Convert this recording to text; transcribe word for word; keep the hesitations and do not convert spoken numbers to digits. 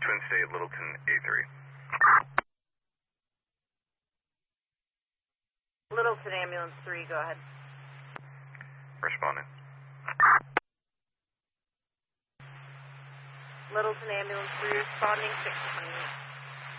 Twin State, Littleton, A three. Littleton Ambulance three, go ahead. Responding. Littleton Ambulance three, responding six twenty-eight.